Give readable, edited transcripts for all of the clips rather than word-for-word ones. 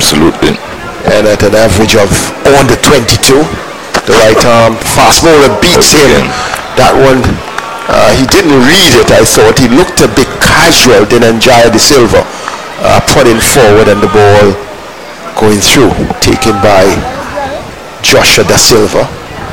Absolutely. And at an average of under 22, the right arm fast bowler beats him. That one, he didn't read it, I thought. He looked a bit casual. Dhananjaya De Silva putting forward and the ball going through, taken by Joshua Da Silva.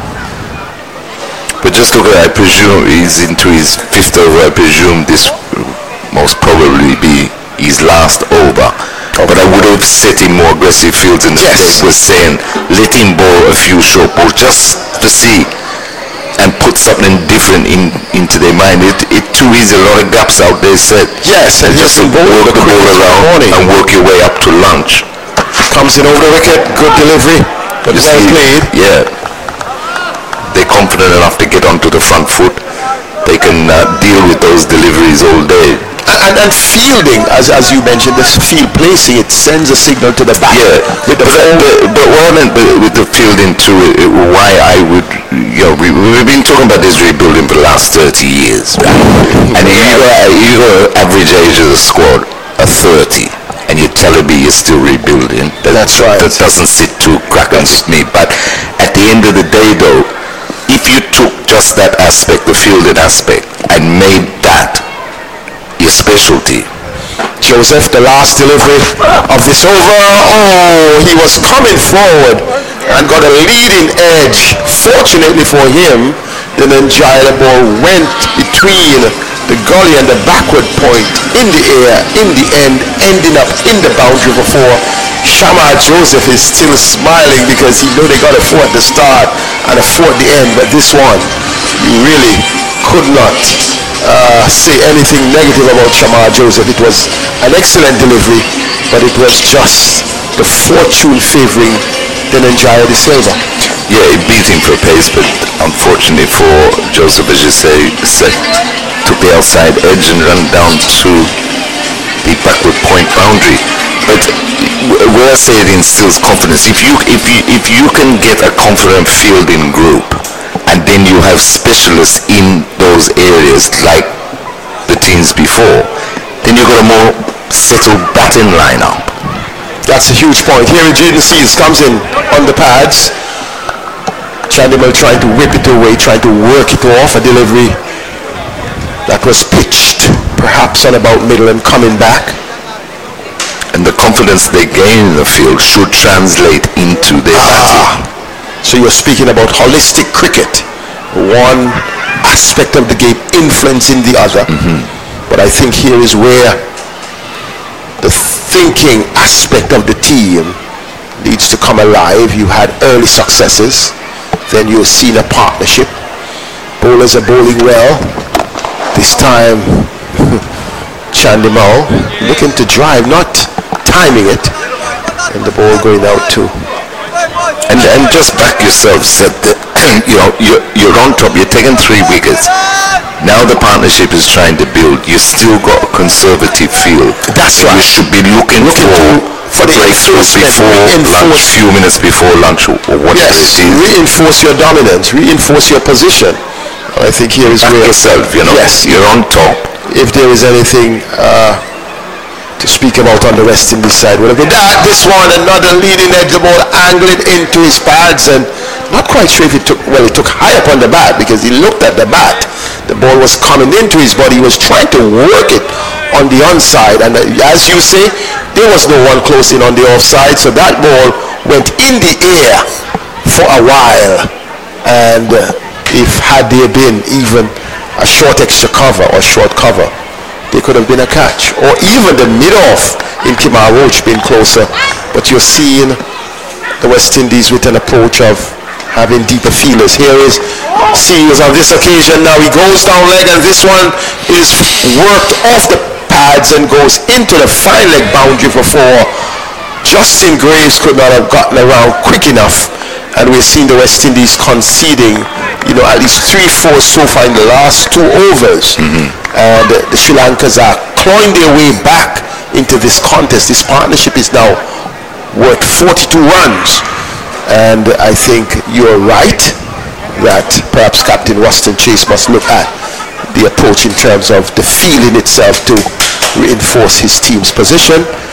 But just look at, I presume he's into his 5th over. I presume this most probably be his last over. But I would have set him more aggressive fields in the state was saying, let him bowl a few short balls just to see and put something different into their mind. It too is a lot of gaps out there set. Yes, and just work the ball around and work your way up to lunch. Comes in over the wicket, good delivery, but well played. Yeah. They're confident enough to get onto the front foot. They can deal with those deliveries all day. And fielding, as you mentioned, this field placing, it sends a signal to the back. Yeah, but with the fielding too, why I would, we've been talking about this rebuilding for the last 30 years. And your average age of the squad are 30, and you're telling me you're still rebuilding. That's right. That doesn't sit too cracking with me. But at the end of the day, though, if you took just that aspect, the fielding aspect, and made that your specialty. Joseph, the last delivery of this over. Oh, he was coming forward and got a leading edge. Fortunately for him, the Dhananjaya ball went between the gully and the backward point in the air, in the end, ending up in the boundary for 4. Shamar Joseph is still smiling because he knew they got a 4 at the start and a 4 at the end, but this one, you really could not say anything negative about Shamar Joseph. It was an excellent delivery, but it was just the fortune favoring Dhananjaya De Silva. Yeah, it beat him for pace, but unfortunately for Joseph, as you say, took the outside edge and ran down to the backward point boundary. But where I say it instills confidence, if you can get a confident fielding group, and then you have specialists in those areas like the teams before, then you've got a more settled batting lineup. That's a huge point. Here in Jaden Seals comes in on the pads. Chandimal trying to whip it away, trying to work it off. A delivery that was pitched perhaps on about middle and coming back. And the confidence they gain in the field should translate into their batting. So you're speaking about holistic cricket, one aspect of the game influencing the other. But I think here is where the thinking aspect of the team needs to come alive. You had early successes, then you've seen a partnership. Bowlers are bowling well. This time, Chandimal looking to drive, not timing it, and the ball going out too. And just back yourselves that you're on top. You're taking 3 wickets. Now the partnership is trying to build. You still got a conservative field. That's right. You should be looking for the breakthroughs before lunch, few minutes before lunch, or whatever it is. Reinforce your dominance. Reinforce your position. I think here is where yourself. Yes, you're on top. If there is anything to speak about on the West Indies side, would have been that. This one, another leading edge, the ball angled into his pads, and not quite sure if it took high up on the bat because he looked at the bat. The ball was coming into his body. He was trying to work it on the onside, and as you say, there was no one close in on the offside, so that ball went in the air for a while, and if had there been even a short extra cover or short cover, there could have been a catch, or even the mid-off in Kemar Roach being closer. But you're seeing the West Indies with an approach of having deeper feelers. Here is Seals on this occasion. Now he goes down leg, and this one is worked off the pads and goes into the fine leg boundary for 4. Justin Graves could not have gotten around quick enough, and we're seeing the West Indies conceding at least 3-4 so far in the last 2 overs. And the Sri Lankans are clawing their way back into this contest. This partnership is now worth 42 runs. And I think you're right that perhaps Captain Ruston Chase must look at the approach in terms of the fielding itself to reinforce his team's position.